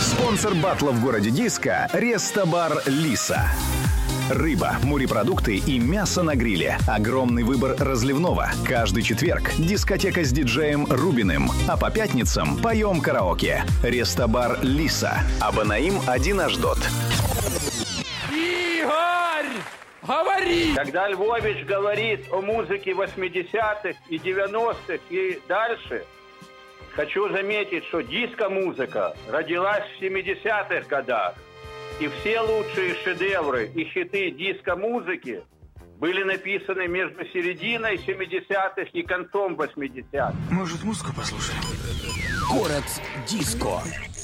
Спонсор батла в городе Диска — Рестобар Лиса. Рыба, морепродукты и мясо на гриле. Огромный выбор разливного. Каждый четверг дискотека с диджеем Рубиным. А по пятницам поем караоке. Рестобар Лиса. Абанаим 1 Аждот. Игорь! Говори! Когда Львович говорит о музыке 80-х и 90-х и дальше, хочу заметить, что диско-музыка родилась в 70-х годах. И все лучшие шедевры и хиты диско-музыки были написаны между серединой 70-х и концом 80-х. Может, музыку послушаем? Город диско.